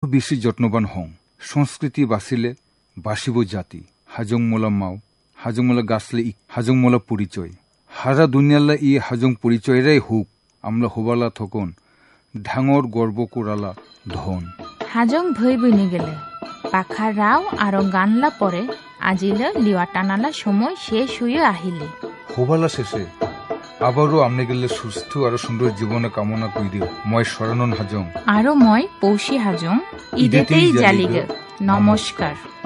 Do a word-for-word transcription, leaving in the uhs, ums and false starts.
বেশি যত্নবান হং সংস্কৃতি বাঁচিলে বাঁচিব জাতি হাজং মোলা মাও হাজং মোলা গাছলে হাজং মোলা পরিচয় হারা দুনিয়ালা ই হাজং পরিচয়রাই হুক আমলা হবালা থকন ঢাঙর গর্ব কোরালা ধন হাজং ভই বইনি গেলে পাখা রাও আর গানলা পরে আজিলে লিওয়া টানালা সময় শেষ হয়ে আহিলে হবালা শেষে আবারও আমনে গেলে সুস্থ আর সুন্দর জীবনে কামনা করি মই সরানন হাজং আরো মই পৌষি হাজং ইদেতেই জালিগে নমস্কার।